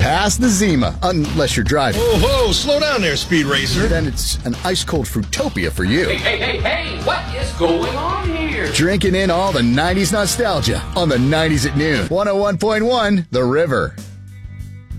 past the Zima, unless you're driving. Whoa, slow down there, Speed Racer. Then it's an ice-cold Fruitopia for you. Hey, what is going on here? Drinking in all the 90s nostalgia on the 90s at noon. 101.1 The River.